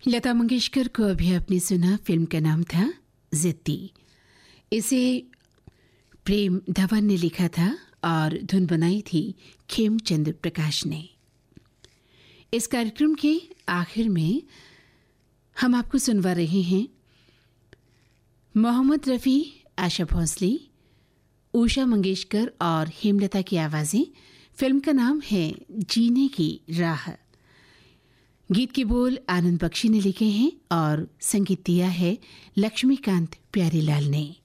लता मंगेशकर को अभी आपने सुना, फिल्म का नाम था जिद्दी। इसे प्रेम धवन ने लिखा था और धुन बनाई थी खेमचंद प्रकाश ने। इस कार्यक्रम के आखिर में हम आपको सुनवा रहे हैं मोहम्मद रफ़ी, आशा भोसले, उषा मंगेशकर और हेमलता की आवाज़ें। फिल्म का नाम है जीने की राह। गीत के बोल आनंद बख्शी ने लिखे हैं और संगीत दिया है लक्ष्मीकांत प्यारीलाल ने।